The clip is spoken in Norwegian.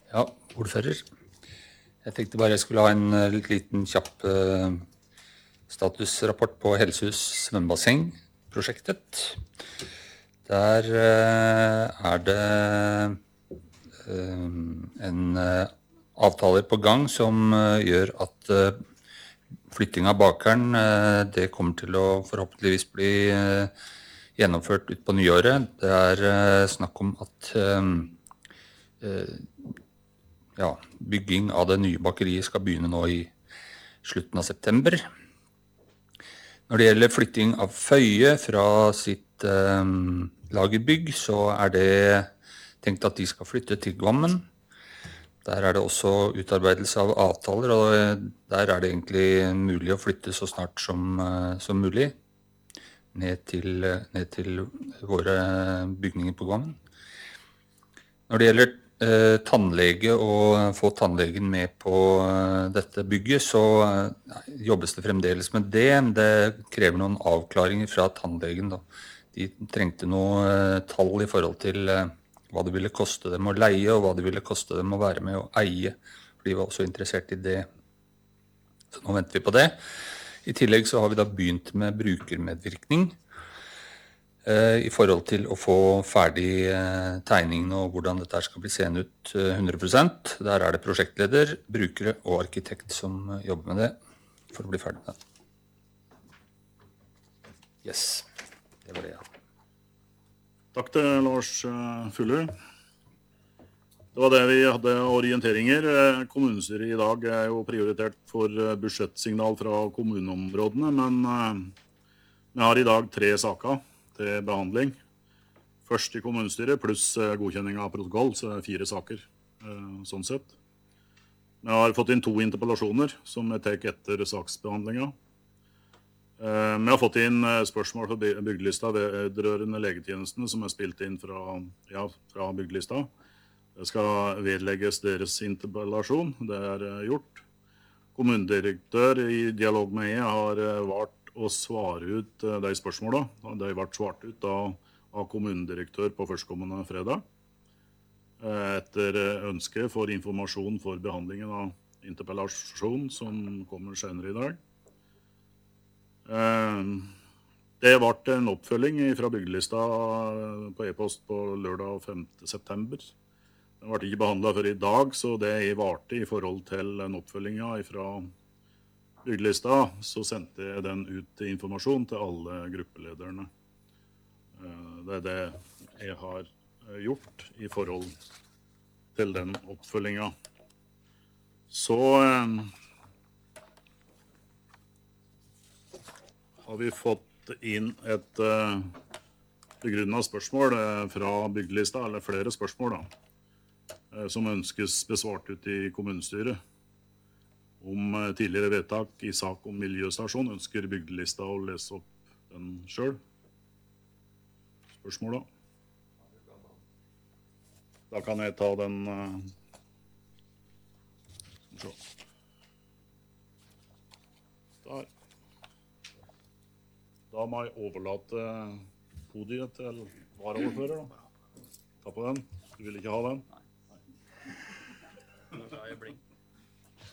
Ja, ordfører. Jeg tenkte bare jeg skulle ha en liten kjapp statusrapport på Helsehus svømmebasseng-prosjektet. Der det en avtaler på gang som gjør at flytting av bakeren, det kommer til å forhåpentligvis bli gjennomført ut på nyåret. Det snakk om at bygging av det nye bakeriet skal begynne nå i slutten av september. Når det gjelder flytting av Føye fra sitt lagerbygg, så det tenkt at de skal flytte til Gvammen. Der det også utarbeidelse av avtaler, og der det egentlig mulig å flytte så snart som mulig ned til våre bygninger på Gvammen. Når det gjelder tannlege og få tannlegen med på dette bygget, så jobbes det fremdeles med det. Det krever noen avklaringer fra tannlegen da. De trengte noe tall i forhold til hva det ville koste dem å leie, og hva det ville koste dem å være med å eie. For de var også interessert i det. Så nå venter vi på det. I tillegg så har vi da begynt med brukermedvirkning i forhold til å få ferdig tegningen og hvordan dette skal bli seende ut 100%. Der det prosjektleder, brukere og arkitekt som jobber med det for å bli ferdig med det. Yes, det var det, ja. Takk til Lars Fuller. Det var det vi hadde orienteringer. Kommunestyret i dag jo prioritert for budsjettsignal fra kommuneområdene, men vi har i dag 3 saker til behandling. Først i kommunestyret, pluss godkjenning av protokoll, så 4 saker, sånn sett. Vi har fått inn 2 interpellasjoner som vi tar etter saksbehandlingen. Vi har fått inn spørsmål fra byggelista vedrørende legetjenestene som spilt inn fra byggelista. Det skal vedlegges deres interpellasjon, det gjort. Kommunedirektør i dialog med har vært å svare ut de spørsmålene. De ble svart ut av kommunedirektør på førstkommende fredag. Etter ønske for informasjon for behandlingen av interpellasjon som kommer senere i dag. Det ble en oppfølging fra byggelista på e-post på lørdag 5. september. Den ble ikke behandlet før i dag, så det varte i forhold til den oppfølgingen fra byggelista, så sendte jeg den ut informasjon til alle gruppelederne. Det det jeg har gjort i forhold til den oppfølgingen. Så har vi fått inn et begrunnet spørsmål fra byggelista, eller flere spørsmål da, som ønskes besvart ut i kommunestyret. Om tidligere vedtak i sak om miljøstasjon ønsker byggelista å lese opp den selv. Spørsmålet. Da kan jeg ta den. Der. Da må jeg overlate podiet til varaordfører. Ta på den. Du vil ikke ha den?